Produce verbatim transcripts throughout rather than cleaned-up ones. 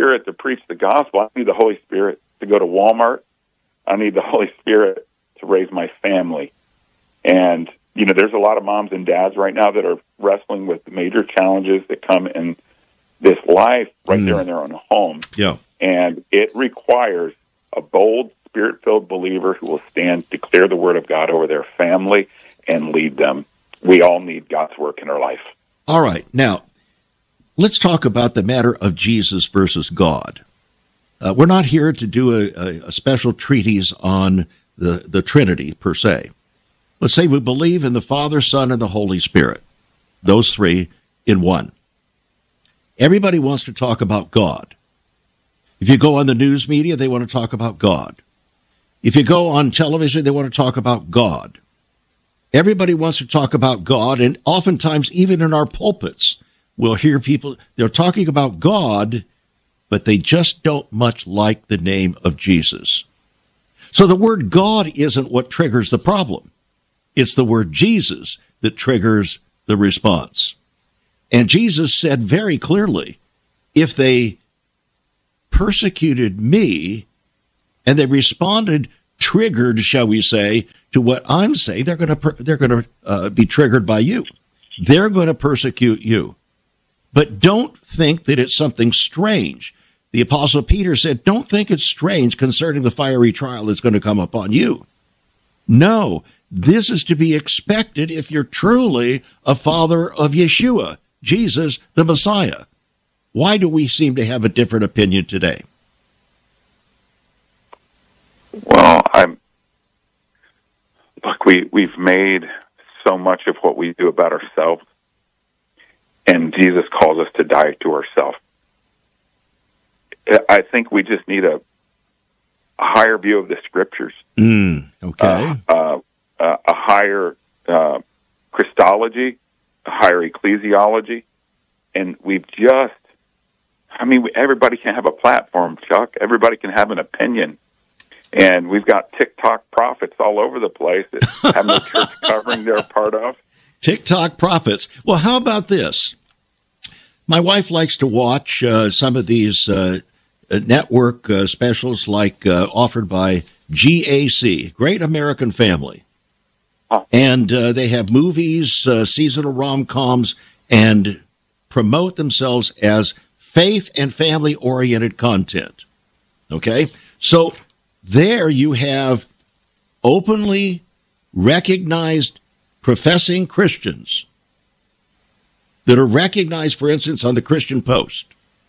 Spirit to preach the gospel. I need the Holy Spirit to go to Walmart. I need the Holy Spirit to raise my family. And, you know, there's a lot of moms and dads right now that are wrestling with the major challenges that come in this life right mm. there in their own home. Yeah. And it requires a bold, Spirit-filled believer who will stand, declare the Word of God over their family, and lead them. We all need God's work in our life. All right. Now, let's talk about the matter of Jesus versus God. Uh, we're not here to do a, a, a special treatise on the, the Trinity, per se. Let's say we believe in the Father, Son, and the Holy Spirit, those three in one. Everybody wants to talk about God. If you go on the news media, they want to talk about God. If you go on television, they want to talk about God. Everybody wants to talk about God, and oftentimes, even in our pulpits, we'll hear people, they're talking about God, but they just don't much like the name of Jesus. So the word God isn't what triggers the problem. It's the word Jesus that triggers the response. And Jesus said very clearly, if they persecuted me and they responded, triggered, shall we say, to what I'm saying, they're going to they're going to uh, be triggered by you. They're going to persecute you. But don't think that it's something strange. The Apostle Peter said, don't think it's strange concerning the fiery trial that's going to come upon you. No, this is to be expected if you're truly a follower of Yeshua, Jesus, the Messiah. Why do we seem to have a different opinion today? Well, I'm look, we, we've made so much of what we do about ourselves, and Jesus calls us to die to ourselves. I think we just need a, a higher view of the Scriptures. Mm, okay. Uh, uh, uh, a higher uh, Christology, a higher ecclesiology, and we've just, I mean, everybody can have a platform, Chuck. Everybody can have an opinion. And we've got TikTok prophets all over the place that have no church covering they're a part of. TikTok prophets. Well, how about this? My wife likes to watch uh, some of these uh, network uh, specials like uh, offered by G A C, Great American Family. Huh. And uh, they have movies, uh, seasonal rom-coms, and promote themselves as faith and family-oriented content. Okay? So there you have openly recognized professing Christians that are recognized, for instance, on the Christian Post.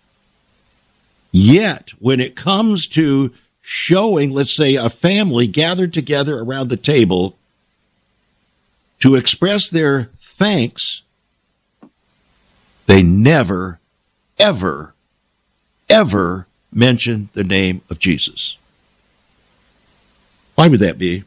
Yet, when it comes to showing, let's say, a family gathered together around the table to express their thanks, they never, ever, ever mention the name of Jesus. Why would that be?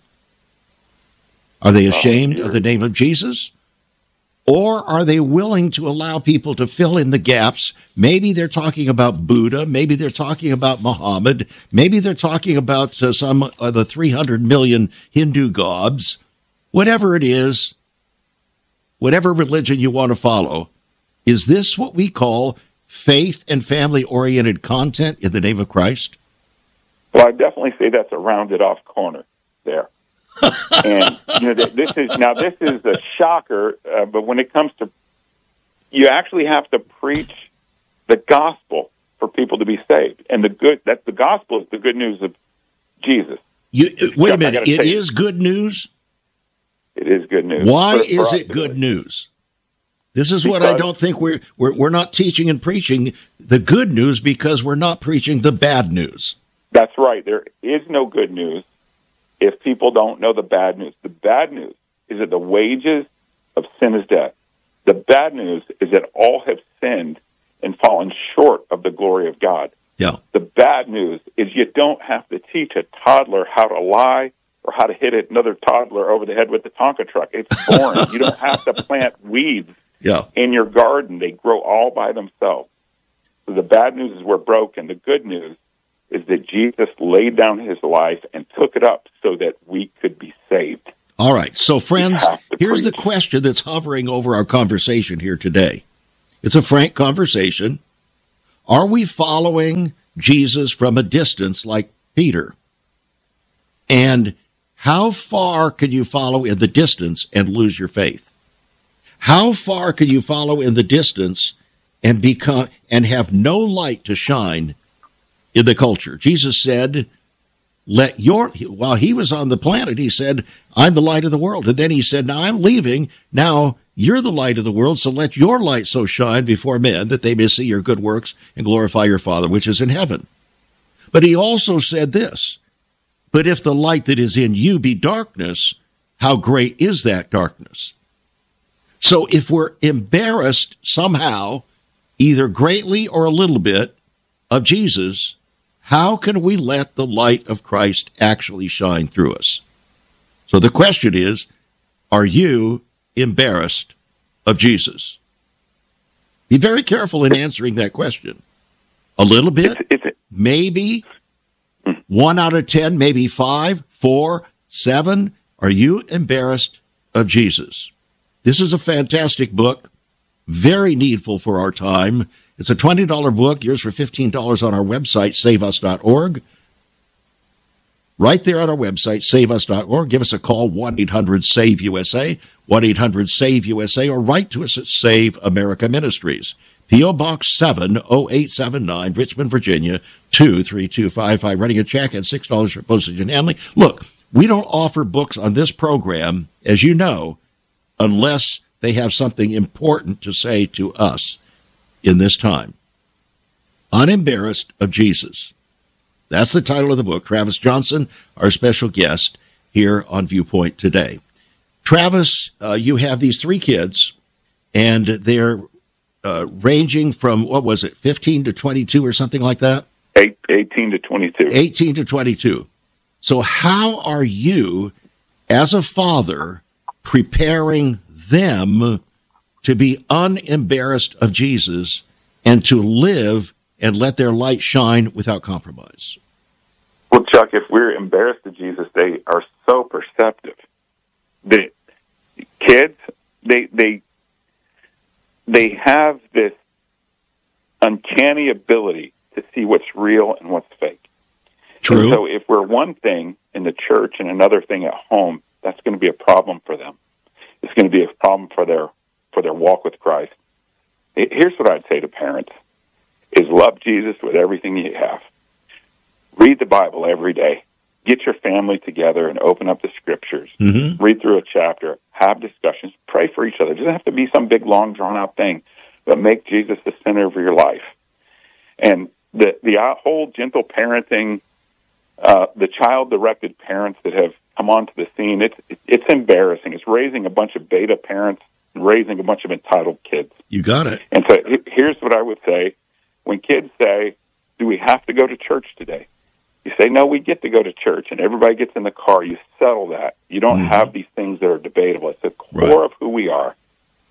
Are they ashamed of the name of Jesus? Or are they willing to allow people to fill in the gaps? Maybe they're talking about Buddha. Maybe they're talking about Muhammad. Maybe they're talking about uh, some of the three hundred million Hindu gods. Whatever it is, whatever religion you want to follow, is this what we call faith and family-oriented content in the name of Christ? Well, I definitely say that's a rounded off corner there. And you know, this is now this is a shocker, uh, but when it comes to, you actually have to preach the gospel for people to be saved, and the good that the gospel is the good news of Jesus. You, wait a minute, it is good news. It is good news. Why for, for is it good news? This is what because, I don't think we're, we're we're not teaching and preaching the good news because we're not preaching the bad news. That's right. There is no good news if people don't know the bad news. The bad news is that the wages of sin is death. The bad news is that all have sinned and fallen short of the glory of God. Yeah. The bad news is you don't have to teach a toddler how to lie or how to hit another toddler over the head with the Tonka truck. It's boring. You don't have to plant weeds yeah. in your garden. They grow all by themselves. So the bad news is we're broken. The good news is that Jesus laid down his life and took it up so that we could be saved. All right. So, friends, here's preach. the question that's hovering over our conversation here today. It's a frank conversation. Are we following Jesus from a distance like Peter? And how far can you follow in the distance and lose your faith? How far can you follow in the distance and become and have no light to shine in the culture? Jesus said, let your, while he was on the planet, he said, I'm the light of the world. And then he said, now I'm leaving. Now you're the light of the world. So let your light so shine before men that they may see your good works and glorify your Father, which is in heaven. But he also said this, but if the light that is in you be darkness, how great is that darkness? So if we're embarrassed somehow, either greatly or a little bit, of Jesus, how can we let the light of Christ actually shine through us? So the question is, are you embarrassed of Jesus? Be very careful in answering that question. A little bit, it's, it's, maybe one out of ten, maybe five, four, seven. Are you embarrassed of Jesus? This is a fantastic book, very needful for our time. It's a twenty dollars book, yours for fifteen dollars on our website, save us dot org. Right there on our website, save us dot org. Give us a call, one eight hundred save U S A, one eight hundred save U S A, or write to us at Save America Ministries. P O. Box seven oh eight seven nine, Richmond, Virginia, two three two five five. Writing a check and six dollars for postage and handling. Look, we don't offer books on this program, as you know, unless they have something important to say to us in this time. Unembarrassed of Jesus. That's the title of the book. Travis Johnson, our special guest here on Viewpoint today. Travis, uh, you have these three kids, and they're uh, ranging from, what was it, fifteen to twenty-two or something like that? Eight, eighteen to twenty-two. eighteen to twenty-two. So how are you, as a father, preparing them to be unembarrassed of Jesus and to live and let their light shine without compromise? Well, Chuck, if we're embarrassed of Jesus, they are so perceptive. The kids, they they they have this uncanny ability to see what's real and what's fake. True. And so if we're one thing in the church and another thing at home, that's going to be a problem for them. It's going to be a problem for their for their walk with Christ. Here's what I'd say to parents, is love Jesus with everything you have. Read the Bible every day. Get your family together and open up the Scriptures. Mm-hmm. Read through a chapter. Have discussions. Pray for each other. It doesn't have to be some big, long, drawn-out thing, but make Jesus the center of your life. And the, the whole gentle parenting, uh, the child-directed parents that have come onto the scene, it's, it's embarrassing. It's raising a bunch of beta parents and raising a bunch of entitled kids. You got it. And so here's what I would say. When kids say, do we have to go to church today? You say, no, we get to go to church, and everybody gets in the car. You settle that. You don't mm-hmm. have these things that are debatable. It's the core right. of who we are.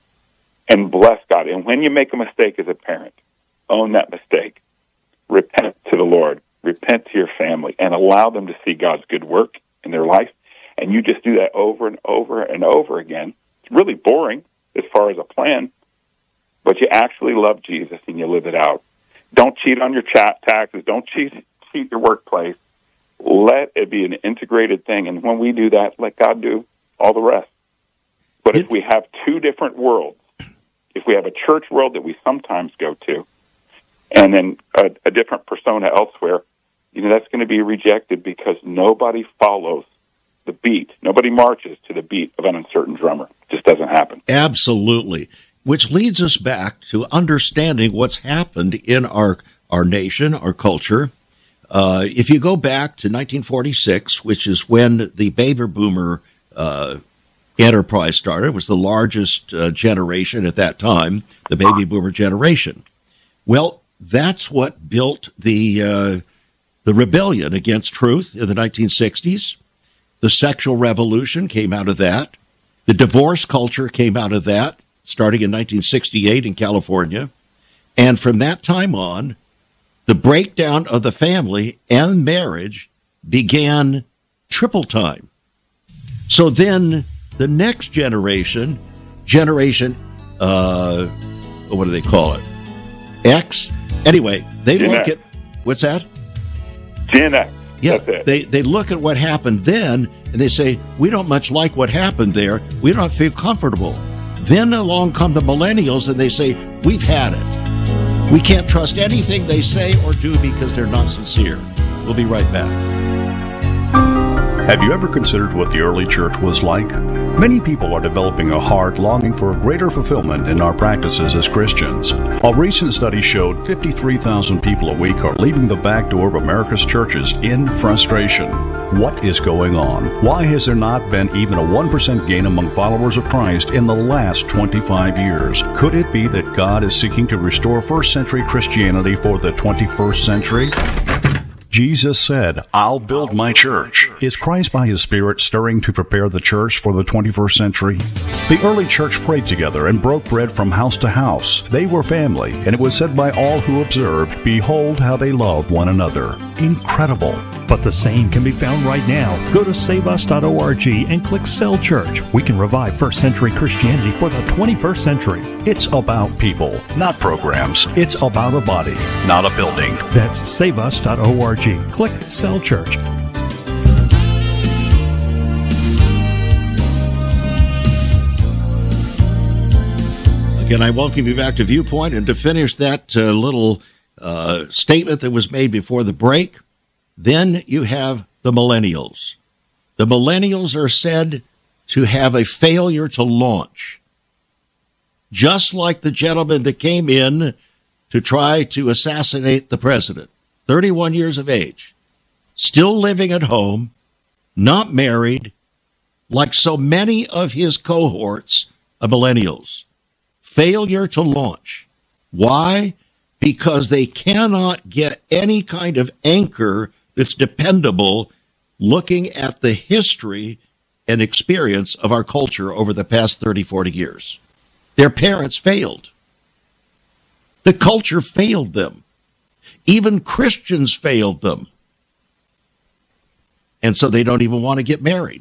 And bless God. And when you make a mistake as a parent, own that mistake. Repent to the Lord. Repent to your family, and allow them to see God's good work in their life. And you just do that over and over and over again. It's really boring as far as a plan, but you actually love Jesus and you live it out. Don't cheat on your chat taxes. Don't cheat cheat your workplace. Let it be an integrated thing. And when we do that, let God do all the rest. But if we have two different worlds, if we have a church world that we sometimes go to, and then a, a different persona elsewhere, you know, that's going to be rejected because nobody follows the beat. Nobody marches to the beat of an uncertain drummer. It just doesn't happen. Absolutely. Which leads us back to understanding what's happened in our, our nation, our culture. Uh, if you go back to nineteen forty-six, which is when the baby boomer uh, enterprise started, it was the largest uh, generation at that time, the baby boomer generation. Well, that's what built the uh, the rebellion against truth in the nineteen sixties. The sexual revolution came out of that. The divorce culture came out of that, starting in nineteen sixty-eight in California. And from that time on, the breakdown of the family and marriage began triple time. So then the next generation, generation, uh, what do they call it? X, Anyway, they Gen look X. at, what's that? Gen X. Yeah, That's it. they, they look at what happened then, and they say, we don't much like what happened there. We don't feel comfortable. Then along come the millennials, and they say, we've had it. We can't trust anything they say or do because they're not sincere. We'll be right back. Have you ever considered what the early church was like? Many people are developing a heart longing for a greater fulfillment in our practices as Christians. A recent study showed fifty-three thousand people a week are leaving the back door of America's churches in frustration. What is going on? Why has there not been even a one percent gain among followers of Christ in the last twenty-five years? Could it be that God is seeking to restore first century Christianity for the twenty-first century? Jesus said, I'll build my church. Is Christ by his Spirit stirring to prepare the church for the twenty-first century? The early church prayed together and broke bread from house to house. They were family, and it was said by all who observed, behold how they love one another. Incredible. But the same can be found right now. Go to save us dot org and click Cell Church. We can revive first century Christianity for the twenty-first century. It's about people, not programs. It's about a body, not a building. That's save us dot org. Click Cell Church. Again, I welcome you back to Viewpoint, and to finish that uh, little uh, statement that was made before the break, then you have the millennials. The millennials are said to have a failure to launch, just like the gentleman that came in to try to assassinate the president, thirty-one years of age, still living at home, not married, like so many of his cohorts of millennials. Failure to launch. Why? Because they cannot get any kind of anchor that's dependable looking at the history and experience of our culture over the past thirty, forty years. Their parents failed. The culture failed them. Even Christians failed them. And so they don't even want to get married.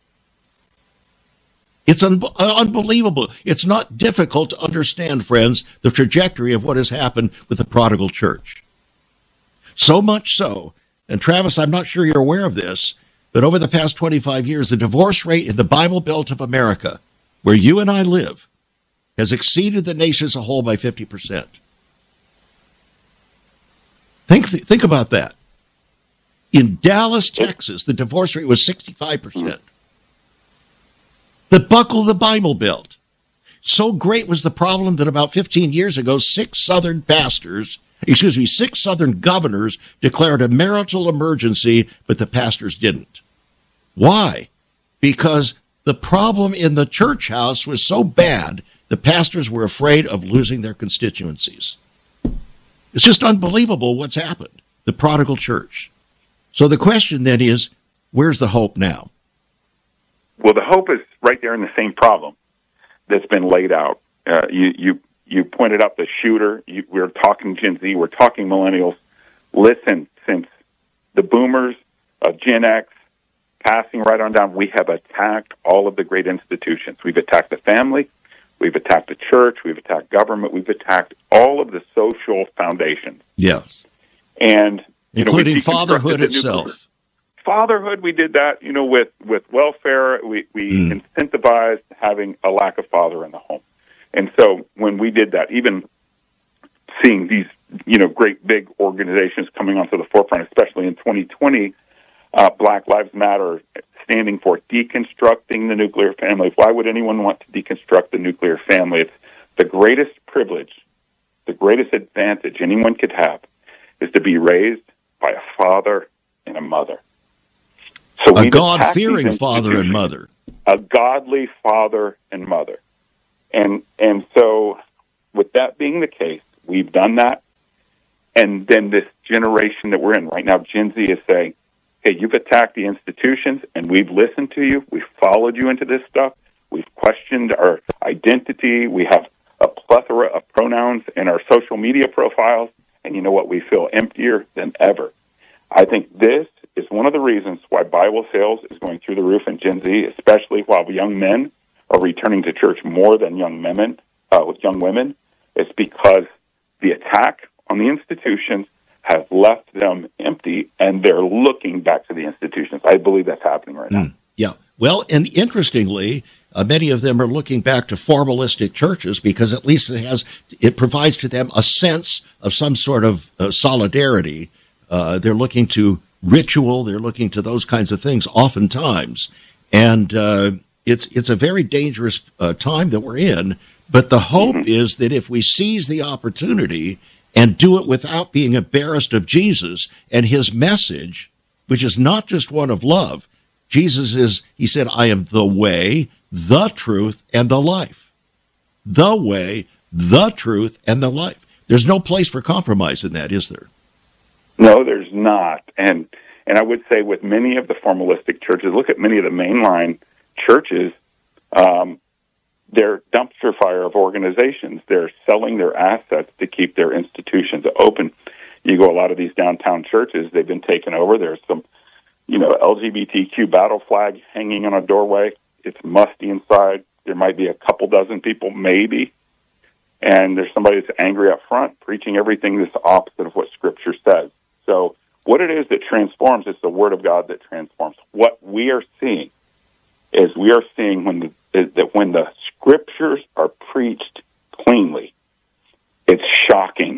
It's un- unbelievable. It's not difficult to understand, friends, the trajectory of what has happened with the prodigal church. So much so, and Travis, I'm not sure you're aware of this, but over the past twenty-five years, the divorce rate in the Bible Belt of America, where you and I live, has exceeded the nation as a whole by fifty percent. Think, think about that. In Dallas, Texas, the divorce rate was sixty-five percent. The buckle of the Bible Belt. So great was the problem that about fifteen years ago, six Southern pastors, excuse me, six Southern governors declared a marital emergency, but the pastors didn't. Why? Because the problem in the church house was so bad, the pastors were afraid of losing their constituencies. It's just unbelievable what's happened, the prodigal church. So the question then is, where's the hope now? Well, the hope is right there in the same problem that's been laid out. Uh, you, you, you pointed out the shooter. You, we're talking Gen Z. We're talking millennials. Listen, since the boomers of Gen X passing right on down, we have attacked all of the great institutions. We've attacked the family. We've attacked the church. We've attacked government. We've attacked all of the social foundations. Yes. And you including know, fatherhood itself. Fatherhood, we did that, you know, with, with welfare. We, we mm. incentivized having a lack of father in the home. And so when we did that, even seeing these, you know, great big organizations coming onto the forefront, especially in twenty twenty, uh, Black Lives Matter standing for deconstructing the nuclear family. Why would anyone want to deconstruct the nuclear family? It's the greatest privilege, the greatest advantage anyone could have is to be raised by a father and a mother. So a God-fearing father and mother. A godly father and mother. And and so with that being the case, we've done that. And then this generation that we're in right now, Gen Z, is saying, hey, you've attacked the institutions, and we've listened to you. We've followed you into this stuff. We've questioned our identity. We have a plethora of pronouns in our social media profiles. And you know what? We feel emptier than ever. I think this is one of the reasons why Bible sales is going through the roof in Gen Z, especially while young men are returning to church more than young women. Uh, with young women, it's because the attack on the institutions has left them empty, and they're looking back to the institutions. I believe that's happening right now. Mm, yeah. Well, and interestingly, uh, many of them are looking back to formalistic churches because at least it has it provides to them a sense of some sort of uh, solidarity. Uh, they're looking to ritual. They're looking to those kinds of things oftentimes. And uh, it's it's a very dangerous uh, time that we're in. But the hope mm-hmm. is that if we seize the opportunity and do it without being embarrassed of Jesus and his message, which is not just one of love. Jesus is, he said, I am the way, the truth, and the life. The way, the truth, and the life. There's no place for compromise in that, is there? No, there's not. And and I would say with many of the formalistic churches, look at many of the mainline churches, um, they're dumpster fire of organizations. They're selling their assets to keep their institutions open. You go a lot of these downtown churches, they've been taken over. There's some, you know, L G B T Q battle flag hanging on a doorway. It's musty inside. There might be a couple dozen people, maybe. And there's somebody that's angry up front, preaching everything that's opposite of what Scripture says. So what it is that transforms, it's the Word of God that transforms. What we are seeing is we are seeing when the, that when the Scriptures are preached cleanly, it's shocking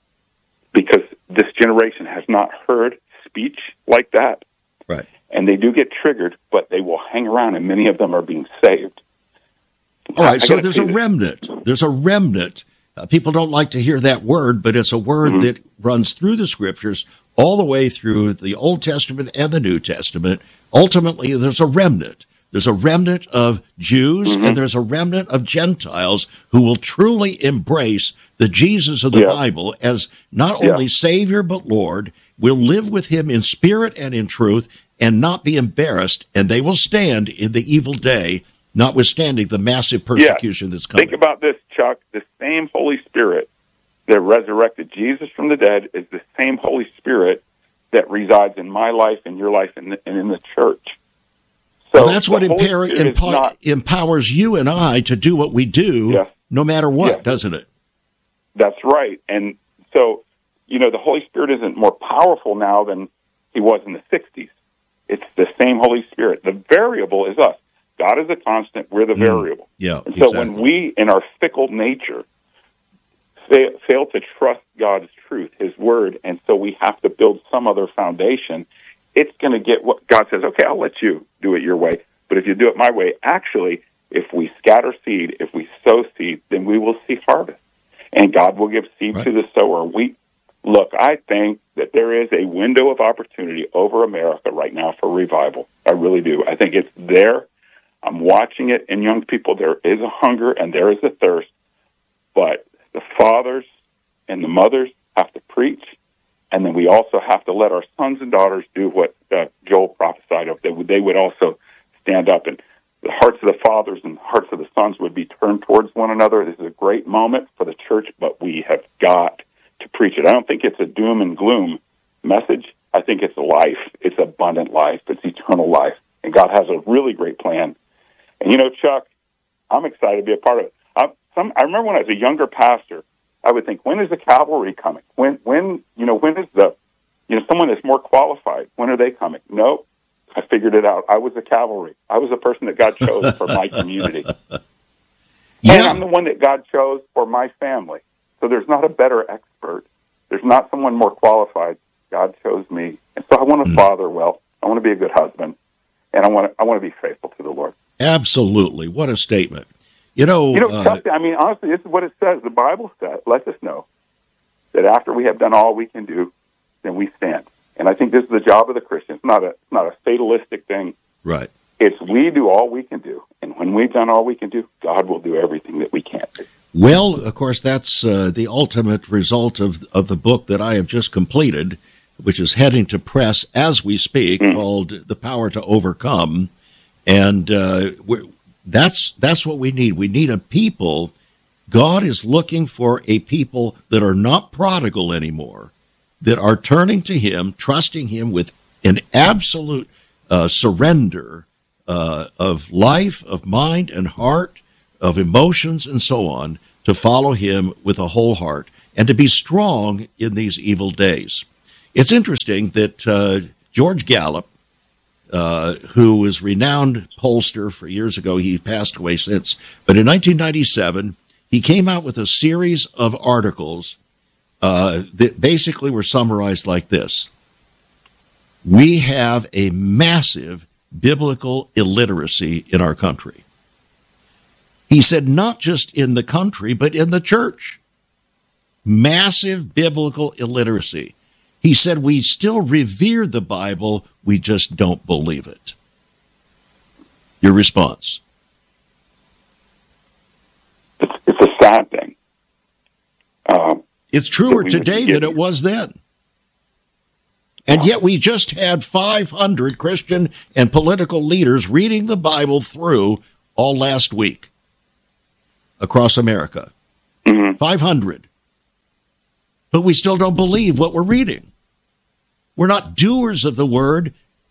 because this generation has not heard speech like that. Right. And they do get triggered, but they will hang around, and many of them are being saved. All right, so there's a remnant. There's a remnant. Uh, people don't like to hear that word, but it's a word mm-hmm. that runs through the Scriptures all the way through the Old Testament and the New Testament. Ultimately, there's a remnant. There's a remnant of Jews, mm-hmm. and there's a remnant of Gentiles who will truly embrace the Jesus of the yeah. Bible as not yeah. only Savior but Lord, will live with him in spirit and in truth and not be embarrassed, and they will stand in the evil day, notwithstanding the massive persecution yeah. that's coming. Think about this, Chuck. The same Holy Spirit that resurrected Jesus from the dead is the same Holy Spirit that resides in my life, in your life, and in, in the church. So well, that's what empower, empower, not, empowers you and I to do what we do, yes. no matter what, yes. doesn't it? That's right. And so, you know, the Holy Spirit isn't more powerful now than he was in the sixties. It's the same Holy Spirit. The variable is us. God is a constant. We're the mm. variable. Yeah, and so exactly. when we, in our fickle nature, fail, fail to trust God's truth, his word, and so we have to build some other foundation, it's going to get what God says, okay, I'll let you do it your way. But if you do it my way, actually, if we scatter seed, if we sow seed, then we will see harvest. And God will give seed right. to the sower. We Look, I think that there is a window of opportunity over America right now for revival. I really do. I think it's there. I'm watching it in young people. There is a hunger and there is a thirst. But the fathers and the mothers have to preach. And then we also have to let our sons and daughters do what uh, Joel prophesied of. They would, they would also stand up, and the hearts of the fathers and the hearts of the sons would be turned towards one another. This is a great moment for the church, but we have got to preach it. I don't think it's a doom and gloom message. I think it's life. It's abundant life. It's eternal life. And God has a really great plan. And, you know, Chuck, I'm excited to be a part of it. I, some, I remember when I was a younger pastor, I would think, when is the cavalry coming? When, when, you know, when is the, you know, someone that's more qualified? When are they coming? No, I figured it out. I was the cavalry. I was the person that God chose for my community. Yeah. And I'm the one that God chose for my family. So there's not a better expert. There's not someone more qualified. God chose me. And so I want to mm. father well. I want to be a good husband. And I want to, I want to be faithful to the Lord. Absolutely. What a statement. You know, you know, uh, Chuck, I mean, honestly, this is what it says. The Bible says, lets us know that after we have done all we can do, then we stand. And I think this is the job of the Christian. It's not a, it's not a fatalistic thing. Right. It's we do all we can do. And when we've done all we can do, God will do everything that we can't do. Well, of course, that's uh, the ultimate result of of the book that I have just completed, which is heading to press as we speak, mm. called The Power to Overcome. And uh, we're, that's that's what we need. We need a people. God is looking for a people that are not prodigal anymore, that are turning to him, trusting him with an absolute uh, surrender uh, of life, of mind and heart, of emotions and so on, to follow him with a whole heart. and to be strong in these evil days. It's interesting that uh, George Gallup, uh, who was renowned pollster for years ago, he passed away since, but in nineteen ninety-seven, he came out with a series of articles uh, that basically were summarized like this. We have a massive biblical illiteracy in our country. He said not just in the country, but in the church. Massive biblical illiteracy. He said we still revere the Bible, we just don't believe it. Your response? It's, it's a sad thing. Um, it's truer today than it was then. And yet we just had five hundred Christian and political leaders reading the Bible through all last week across America. Mm-hmm. five hundred. But we still don't believe what we're reading. We're not doers of the word,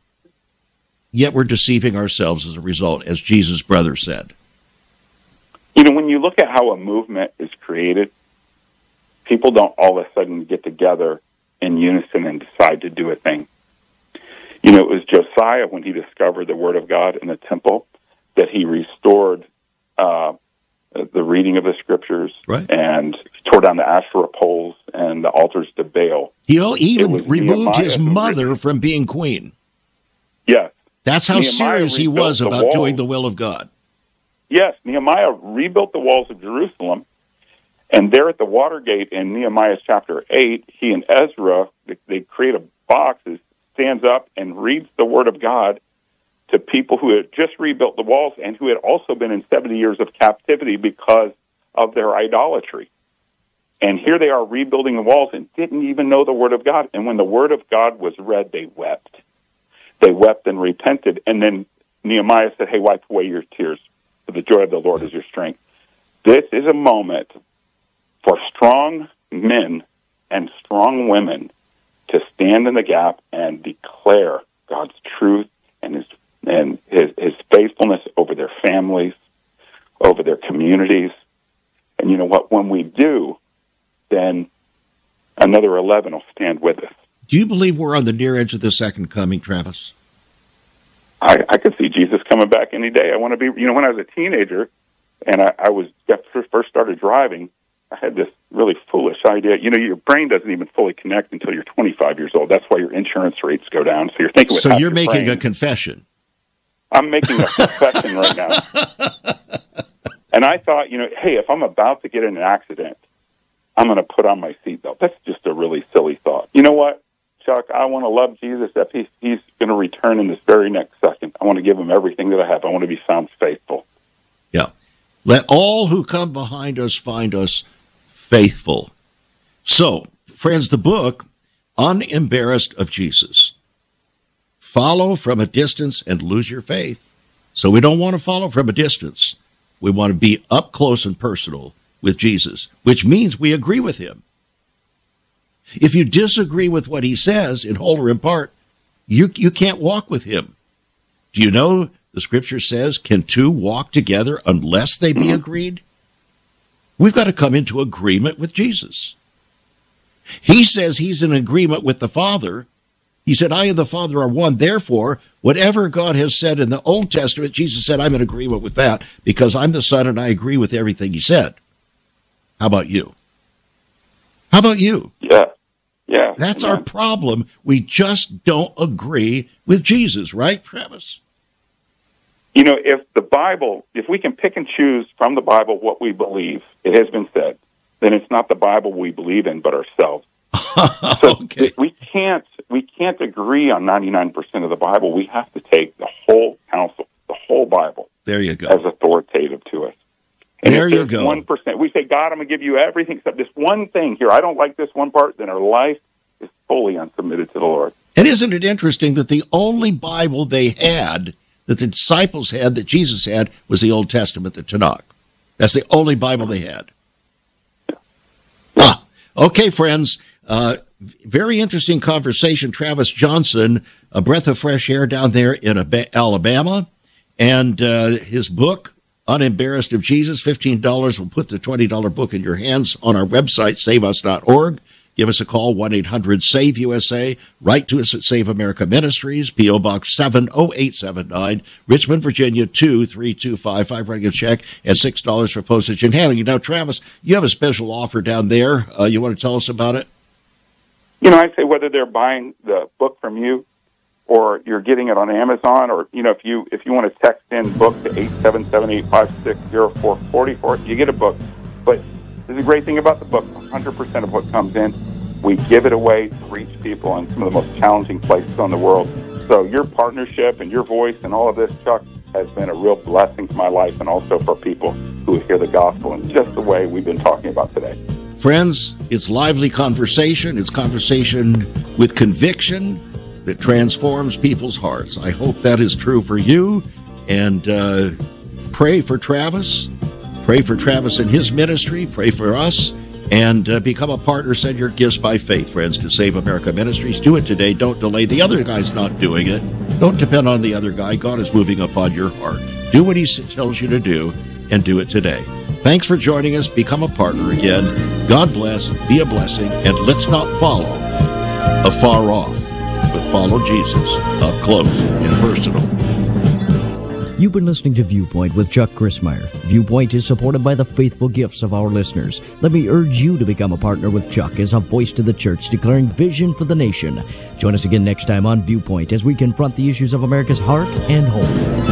yet we're deceiving ourselves as a result, as Jesus' brother said. You know, when you look at how a movement is created, people don't all of a sudden get together in unison and decide to do a thing. You know, it was Josiah, when he discovered the Word of God in the temple, that he restored uh, the reading of the Scriptures, right, and tore down the Asherah poles and the altars to Baal. He even removed Nehemiah his mother really, from being queen. Yes. That's how Nehemiah serious he was about doing the will of God. Yes, Nehemiah rebuilt the walls of Jerusalem. And there at the Watergate in Nehemiah chapter eight, he and Ezra, they, they create a box that stands up and reads the Word of God to people who had just rebuilt the walls and who had also been in seventy years of captivity because of their idolatry. And here they are rebuilding the walls and didn't even know the Word of God. And when the Word of God was read, they wept. They wept and repented. And then Nehemiah said, hey, wipe away your tears, for the joy of the Lord is your strength. This is a moment for strong men and strong women to stand in the gap and declare God's truth and his and his, his faithfulness over their families, over their communities. And you know what? When we do, then another eleven will stand with us. Do you believe we're on the near edge of the second coming, Travis? I, I could see Jesus coming back any day. I want to be, you know, when I was a teenager and I, I was first started driving, I had this really foolish idea. You know, your brain doesn't even fully connect until you're twenty-five years old. That's why your insurance rates go down. So you're thinking with So you're making brain. a confession. I'm making a confession right now. And I thought, you know, hey, if I'm about to get in an accident, I'm going to put on my seatbelt. That's just a really silly thought. You know what, Chuck? I want to love Jesus. If he's, he's going to return in this very next second, I want to give him everything that I have. I want to be found faithful. Yeah. Let all who come behind us find us faithful. So, friends, the book, Unembarrassed of Jesus. Follow from a distance and lose your faith. So we don't want to follow from a distance. We want to be up close and personal with Jesus, which means we agree with him. If you disagree with what he says in whole or in part, you, you can't walk with him. Do you know the scripture says, can two walk together unless they be agreed? We've got to come into agreement with Jesus. He says he's in agreement with the Father. He said, I and the Father are one. Therefore, whatever God has said in the Old Testament, Jesus said, I'm in agreement with that because I'm the Son and I agree with everything he said. How about you? How about you? Yeah. Yeah. That's yeah. our problem. We just don't agree with Jesus, right, Travis? You know, if the Bible, if we can pick and choose from the Bible what we believe, it has been said, then it's not the Bible we believe in, but ourselves. So okay. we can't we can't agree on ninety-nine percent of the Bible. We have to take the whole counsel, the whole Bible, there you go, as authoritative to us. And there if you go. One percent. We say, God, I'm going to give you everything except this one thing here. I don't like this one part. Then our life is fully unsubmitted to the Lord. And isn't it interesting that the only Bible they had, that the disciples had, that Jesus had, was the Old Testament, the Tanakh. That's the only Bible they had. Yeah. Ah, okay, friends. Uh, very interesting conversation. Travis Johnson, a breath of fresh air down there in Alabama, and uh, his book, Unembarrassed of Jesus, fifteen dollars will put the twenty dollars book in your hands on our website, save us dot org. Give us a call, one eight hundred save U S A. Write to us at Save America Ministries, P O. Box seven oh eight seven nine, Richmond, Virginia, two three two five five. Writing a check and six dollars for postage and handling. Now, Travis, you have a special offer down there. Uh, you want to tell us about it? You know, I say whether they're buying the book from you or you're getting it on Amazon, or, you know, if you if you want to text in book to eight seven seven, eight five six, zero four four four, you get a book. But there's a great thing about the book. one hundred percent of what comes in, we give it away to reach people in some of the most challenging places on the world. So your partnership and your voice and all of this, Chuck, has been a real blessing to my life and also for people who hear the gospel in just the way we've been talking about today. Friends, it's lively conversation. It's conversation with conviction that transforms people's hearts. I hope that is true for you. And uh, pray for Travis. Pray for Travis and his ministry. Pray for us. And uh, become a partner. Send your gifts by faith, friends, to Save America Ministries. Do it today. Don't delay. The other guy's not doing it. Don't depend on the other guy. God is moving upon your heart. Do what he tells you to do, and do it today. Thanks for joining us. Become a partner again. God bless. Be a blessing. And let's not follow afar off, but follow Jesus up close and personal. You've been listening to Viewpoint with Chuck Crismier. Viewpoint is supported by the faithful gifts of our listeners. Let me urge you to become a partner with Chuck as a voice to the church declaring vision for the nation. Join us again next time on Viewpoint as we confront the issues of America's heart and home.